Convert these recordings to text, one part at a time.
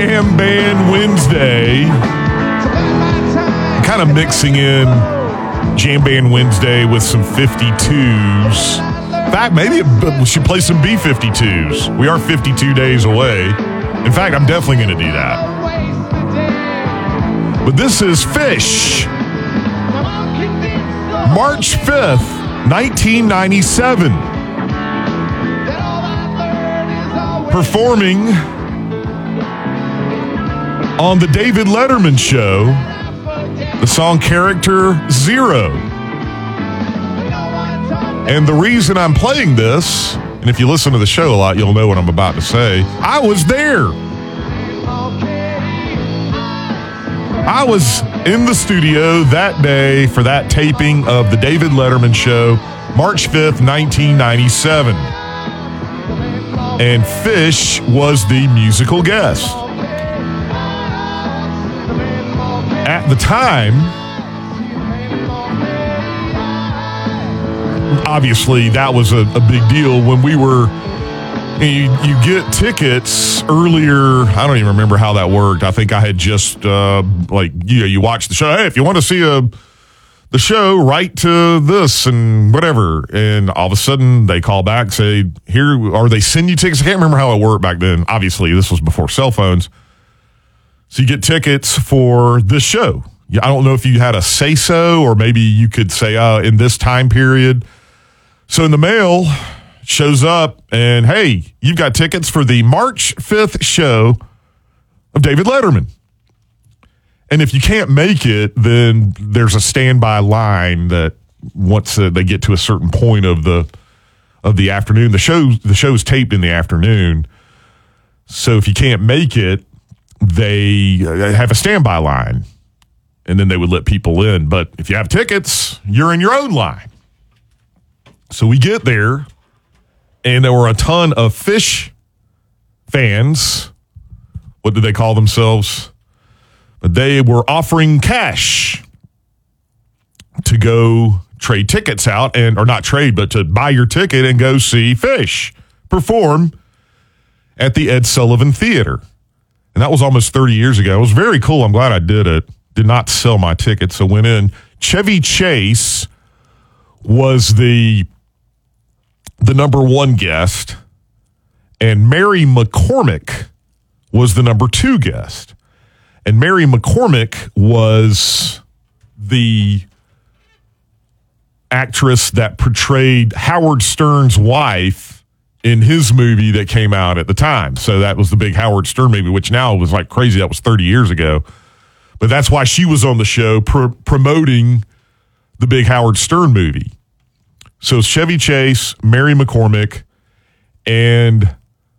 Jam Band Wednesday. Kind of mixing in Jam Band Wednesday with some 52s. In fact, maybe we should play some B-52s. We are 52 days away. In fact, I'm definitely going to do that. But this is Fish. March 5th, 1997. Performing on the David Letterman Show, the song Character Zero. And the reason I'm playing this, and if you listen to the show a lot, you'll know what I'm about to say. I was there. I was in the studio that day for that taping of the David Letterman Show, March 5th, 1997. And Fish was the musical guest. At the time, obviously that was a big deal when we were, you get tickets earlier. I don't even remember how that worked. I think I had just, you watch the show. Hey, if you want to see the show, write to this and whatever. And all of a sudden they call back, say, here, or they send you tickets. I can't remember how it worked back then. Obviously, this was before cell phones. So you get tickets for this show. I don't know if you had a say-so, or maybe you could say, in this time period. So in the mail, shows up, and hey, you've got tickets for the March 5th show of David Letterman. And if you can't make it, then there's a standby line that once they get to a certain point of the afternoon, the show's taped in the afternoon. So if you can't make it, they have a standby line, and then they would let people in. But if you have tickets, you're in your own line. So we get there, and there were a ton of Fish fans. What did they call themselves? But they were offering cash to go trade tickets out, or not trade, but to buy your ticket and go see Fish perform at the Ed Sullivan Theater. And that was almost 30 years ago. It was very cool. I'm glad I did it. Did not sell my ticket, so went in. Chevy Chase was the number one guest, and Mary McCormick was the number two guest. And Mary McCormick was the actress that portrayed Howard Stern's wife in his movie that came out at the time. So that was the big Howard Stern movie, which now was like crazy. That was 30 years ago. But that's why she was on the show promoting the big Howard Stern movie. So Chevy Chase, Mary McCormick, and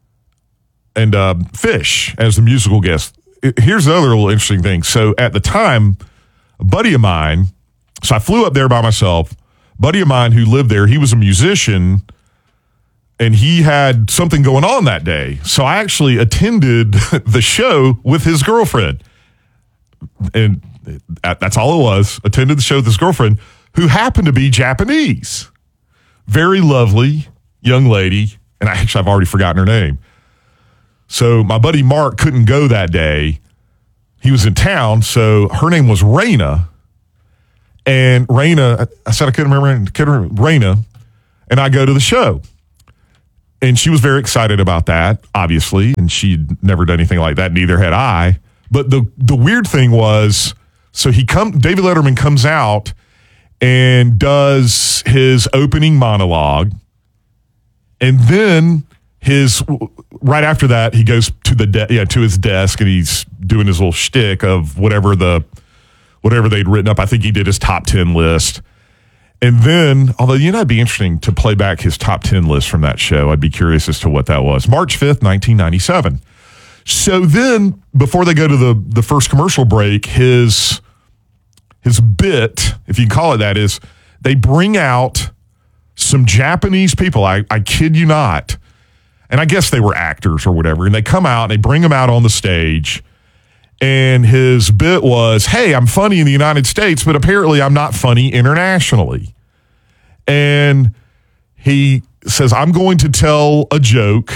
Fish as the musical guest. Here's the other little interesting thing. So at the time, a buddy of mine, so I flew up there by myself, buddy of mine who lived there, he was a musician, and he had something going on that day. So I actually attended the show with his girlfriend. And that's all it was. Attended the show with his girlfriend, who happened to be Japanese. Very lovely young lady. And I've already forgotten her name. So my buddy Mark couldn't go that day. He was in town. So her name was Raina. And Raina, I said I couldn't remember Raina. And I go to the show. And she was very excited about that, obviously, and she'd never done anything like that. Neither had I. But the weird thing was, so David Letterman comes out and does his opening monologue, and then right after that, he goes to his desk, and he's doing his little shtick of whatever they'd written up. I think he did his top 10 list. And then, although it'd be interesting to play back his top 10 list from that show. I'd be curious as to what that was. March 5th, 1997. So then, before they go to the first commercial break, his bit, if you can call it that, is they bring out some Japanese people. I kid you not. And I guess they were actors or whatever. And they come out and they bring them out on the stage. And his bit was, hey, I'm funny in the United States, but apparently I'm not funny internationally. And he says, I'm going to tell a joke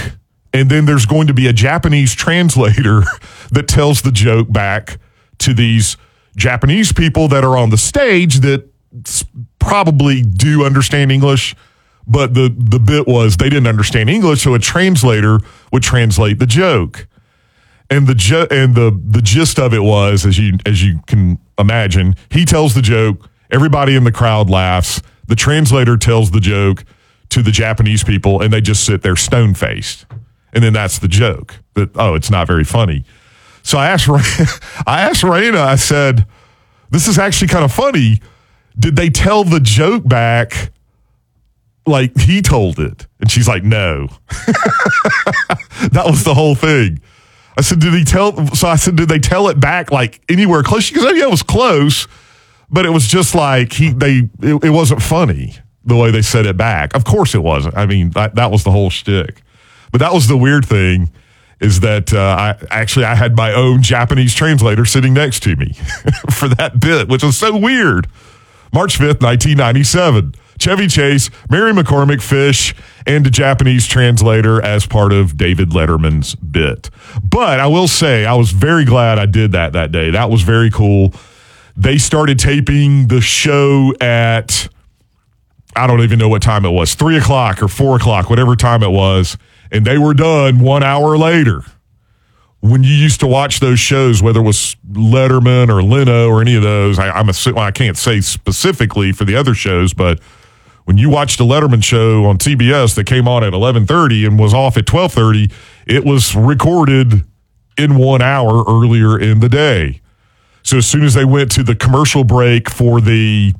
And then there's going to be a Japanese translator that tells the joke back to these Japanese people that are on the stage that probably do understand English, but the bit was they didn't understand English, so a translator would translate the joke. And the gist of it was, as you can imagine, he tells the joke, everybody in the crowd laughs, the translator tells the joke to the Japanese people, and they just sit there stone-faced. And then that's the joke, that, oh, it's not very funny. So I asked Raina, I said, this is actually kind of funny. Did they tell the joke back like he told it? And she's like, no. That was the whole thing. I said, did they tell it back like anywhere close? She goes, oh yeah, it was close, but it was just like it wasn't funny the way they said it back. Of course it wasn't. I mean, that was the whole shtick. But that was the weird thing, is that I had my own Japanese translator sitting next to me for that bit, which was so weird. March 5th, 1997. Chevy Chase, Mary McCormick, Fish, and a Japanese translator as part of David Letterman's bit. But I will say, I was very glad I did that day. That was very cool. They started taping the show at, I don't even know what time it was, 3 o'clock or 4 o'clock, whatever time it was. And they were done 1 hour later. When you used to watch those shows, whether it was Letterman or Leno or any of those, I can't say specifically for the other shows, but when you watched a Letterman show on TBS that came on at 11:30 and was off at 12:30, it was recorded in 1 hour earlier in the day. So as soon as they went to the commercial break for the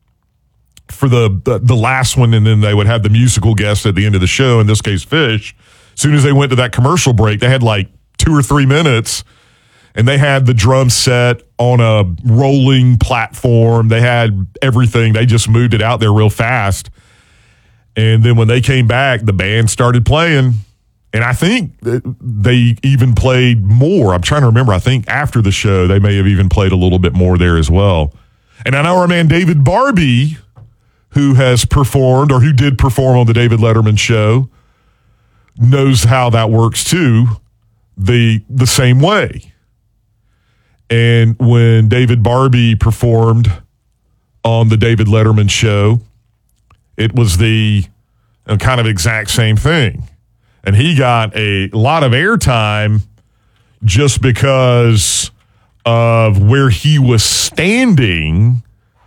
last one, and then they would have the musical guest at the end of the show, in this case Fish, as soon as they went to that commercial break, they had like 2 or 3 minutes, and they had the drum set on a rolling platform. They had everything. They just moved it out there real fast. And then when they came back, the band started playing. And I think they even played more. I'm trying to remember. I think after the show, they may have even played a little bit more there as well. And I know our man David Barbie, who has performed, or who did perform on the David Letterman show, knows how that works too, the same way. And when David Barbie performed on the David Letterman show, it was the kind of exact same thing. And he got a lot of airtime just because of where he was standing,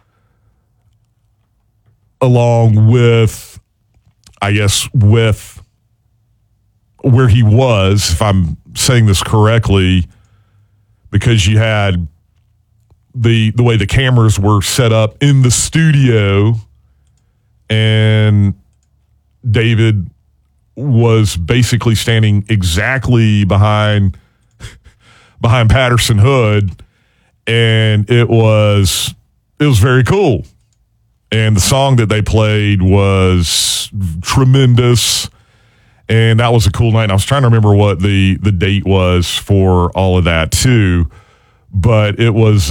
along with, I guess, with where he was, if I'm saying this correctly, because you had the way the cameras were set up in the studio, and David was basically standing exactly behind Patterson Hood, and it was very cool. And the song that they played was tremendous, and that was a cool night. And I was trying to remember what the date was for all of that too, but it was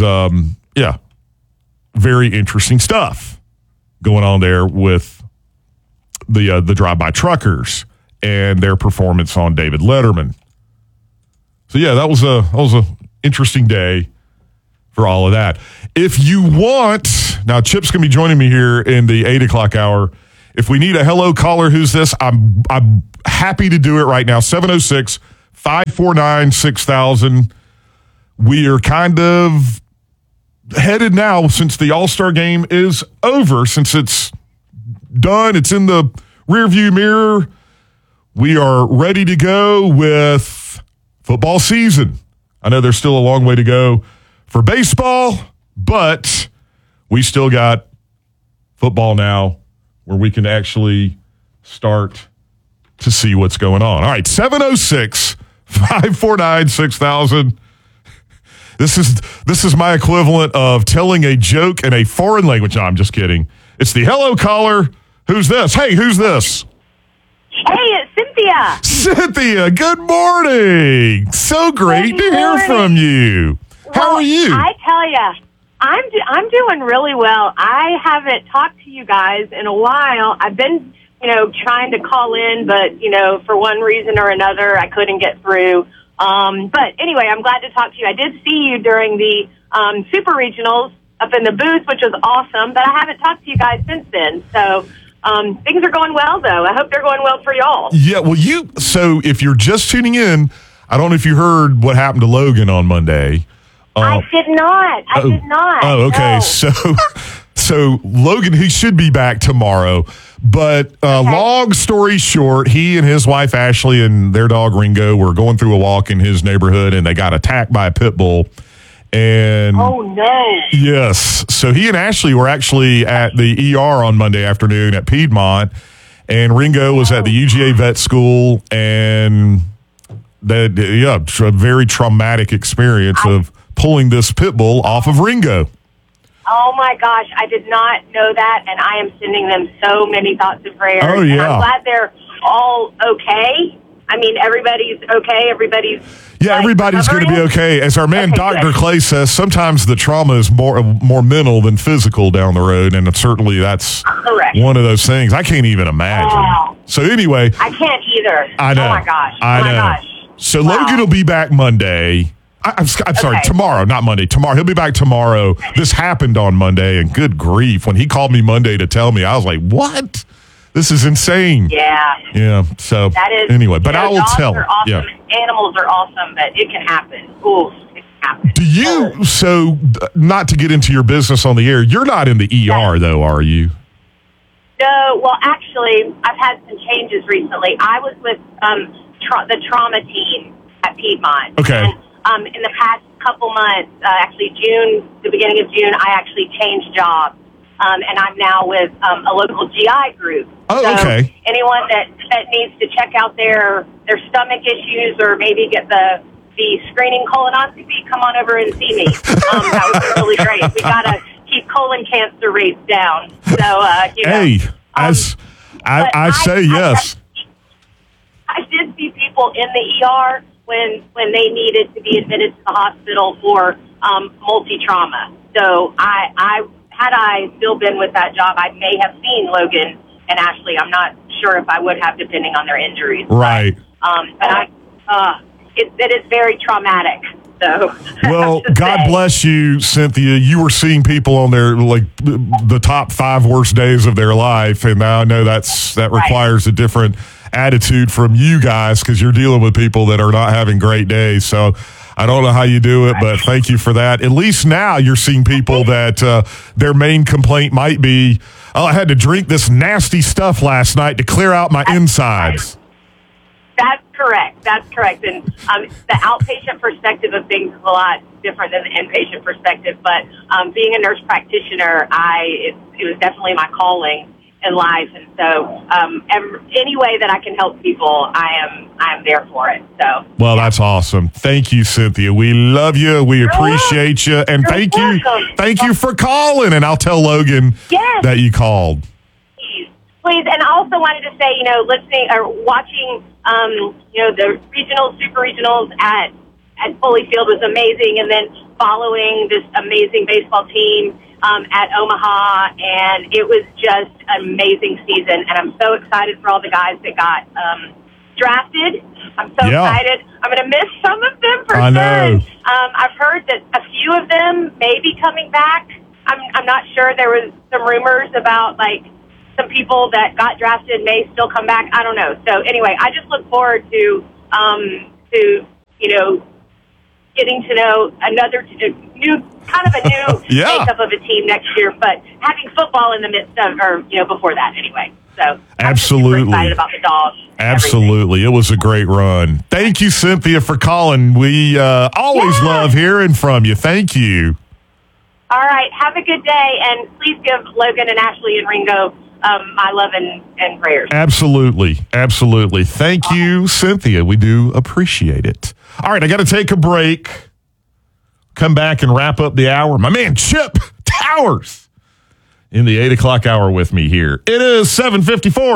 very interesting stuff going on there with the Drive-By Truckers and their performance on David Letterman. So yeah, that was a interesting day for all of that. If you want, now Chip's going to be joining me here in the 8 o'clock hour. If we need a hello caller, who's this? I'm happy to do it right now. 706-549-6000. We are kind of headed now, since the All-Star game is over, since it's done, it's in the rearview mirror. We are ready to go with football season. I know there's still a long way to go for baseball, but we still got football now where we can actually start to see what's going on. All right, 706-549-6000. This is my equivalent of telling a joke in a foreign language. No, I'm just kidding. It's the hello caller. Who's this? Hey, who's this? Hey, it's Cynthia. Cynthia, good morning. So great to hear from you. How are you? I tell you, I'm doing really well. I haven't talked to you guys in a while. I've been trying to call in, but, for one reason or another, I couldn't get through. But anyway, I'm glad to talk to you. I did see you during the Super Regionals up in the booth, which was awesome, but I haven't talked to you guys since then. So things are going well, though. I hope they're going well for y'all. Yeah, well, so if you're just tuning in, I don't know if you heard what happened to Logan on Monday. I did not. I did not. Oh, okay. No. So Logan, he should be back tomorrow. But long story short, he and his wife Ashley and their dog Ringo were going through a walk in his neighborhood, and they got attacked by a pit bull. And oh no! Yes, so he and Ashley were actually at the ER on Monday afternoon at Piedmont, and Ringo was at the UGA vet school, and a very traumatic experience of pulling this pit bull off of Ringo. Oh my gosh, I did not know that, and I am sending them so many thoughts and prayers. Oh yeah, and I'm glad they're all okay. I mean, everybody's okay. Everybody's going to be okay. As our man Dr. Clay says, sometimes the trauma is more mental than physical down the road, and certainly that's correct. One of those things. I can't even imagine. Wow. So anyway, I can't either. I know. Oh my gosh. I know. My gosh. So Logan will be back Monday. I'm sorry, tomorrow, not Monday. Tomorrow. He'll be back tomorrow. This happened on Monday, and good grief. When he called me Monday to tell me, I was like, what? This is insane. Yeah. Yeah. So that is, anyway, but I will tell. Dogs are awesome. Yeah. Animals are awesome, but it can happen. Ooh, it can happen. Do you, so not to get into your business on the air, you're not in the ER though, are you? No, well, actually, I've had some changes recently. I was with the trauma team at Piedmont. Okay. And in the past couple months, actually the beginning of June, I actually changed jobs. And I'm now with a local GI group. Oh, so okay. Anyone that needs to check out their stomach issues or maybe get the screening colonoscopy, come on over and see me. That was really great. We got to keep colon cancer rates down. So, Hey, I say yes. I did see people in the ER when they needed to be admitted to the hospital for multi-trauma. So had I still been with that job, I may have seen Logan and Ashley. I'm not sure if I would have, depending on their injuries. Right. But it is very traumatic. So, well, God bless you, Cynthia. You were seeing people on their the top 5 worst days of their life, and now I know that requires a different attitude from you guys because you're dealing with people that are not having great days. So I don't know how you do it, but thank you for that. At least now you're seeing people that their main complaint might be, I had to drink this nasty stuff last night to clear out my insides. That's correct. And the outpatient perspective of things is a lot different than the inpatient perspective. But being a nurse practitioner, it was definitely my calling in life. And so any way that I can help people, I am there for it. So well, that's awesome. Thank you, Cynthia. We love you. We appreciate you. And thank you for calling. And I'll tell Logan that you called. Please. And I also wanted to say, listening or watching, the regionals, super regionals at Foley Field was amazing. And then following this amazing baseball team at Omaha, and it was just an amazing season. And I'm so excited for all the guys that got drafted. I'm so excited. I'm going to miss some of them for sure. I've heard that a few of them may be coming back. I'm not sure. There was some rumors about some people that got drafted may still come back. I don't know. So anyway, I just look forward to getting to know another new makeup of a team next year, but having football in the midst of, or before that anyway. So absolutely, I'm super excited about the dogs. Absolutely, it was a great run. Thank you, Cynthia, for calling. We always love hearing from you. Thank you. All right, have a good day, and please give Logan and Ashley and Ringo my love and prayers. Absolutely. Thank you, Cynthia. We do appreciate it. All right, I got to take a break. Come back and wrap up the hour. My man, Chip Towers, in the 8 o'clock hour with me here. It is 7:54.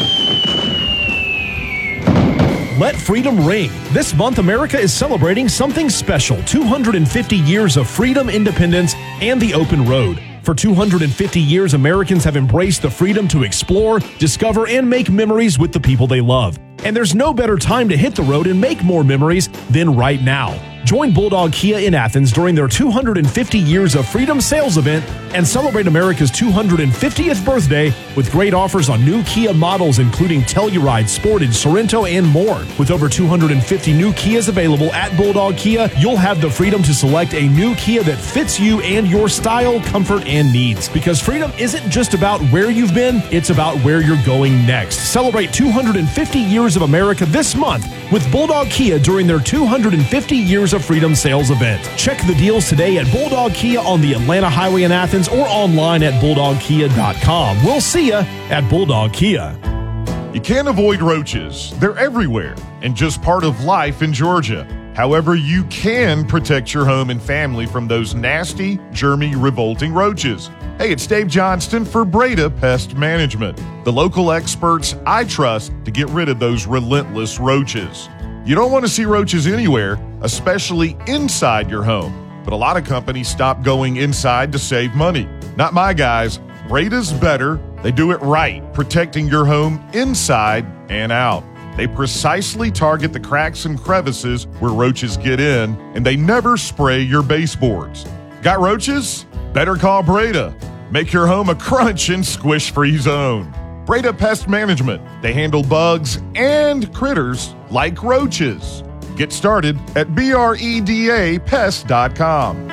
Let freedom ring. This month, America is celebrating something special. 250 years of freedom, independence, and the open road. For 250 years, Americans have embraced the freedom to explore, discover, and make memories with the people they love. And there's no better time to hit the road and make more memories than right now. Join Bulldog Kia in Athens during their 250 Years of Freedom sales event and celebrate America's 250th birthday with great offers on new Kia models including Telluride, Sportage, Sorento, and more. With over 250 new Kias available at Bulldog Kia, you'll have the freedom to select a new Kia that fits you and your style, comfort, and needs. Because freedom isn't just about where you've been, it's about where you're going next. Celebrate 250 Years of America this month with Bulldog Kia during their 250 Years of Freedom sales event. Check the deals today at Bulldog Kia on the Atlanta Highway in Athens or online at bulldogkia.com. We'll see you at Bulldog Kia. You can't avoid roaches. They're everywhere and just part of life in Georgia. However, you can protect your home and family from those nasty, germy, revolting roaches. Hey, it's Dave Johnston for Breda Pest Management, the local experts I trust to get rid of those relentless roaches. You don't want to see roaches anywhere, especially inside your home. But a lot of companies stop going inside to save money. Not my guys. Breda's better. They do it right, protecting your home inside and out. They precisely target the cracks and crevices where roaches get in, and they never spray your baseboards. Got roaches? Better call Breda. Make your home a crunch and squish-free zone. Breda Pest Management. They handle bugs and critters like roaches. Get started at BREDAPest.com.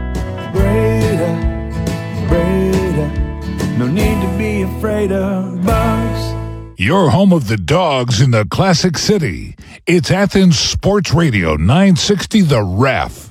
Breda, no need to be afraid of bugs. Your home of the Dogs in the Classic City. It's Athens Sports Radio 960 The Ref.